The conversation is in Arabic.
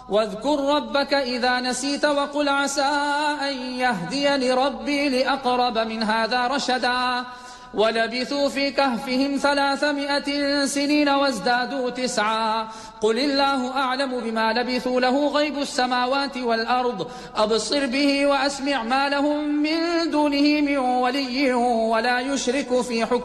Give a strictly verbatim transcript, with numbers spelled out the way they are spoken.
واذكر ربك إذا نسيت وقل عسى أن يهديني ربي لأقرب من هذا رشدا ولبثوا في كهفهم ثلاثمائة سنين وازدادوا تسعا قل الله أعلم بما لبثوا له غيب السماوات والأرض أبصر به وأسمع ما لهم من دونه من ولي ولا يشرك في حكمه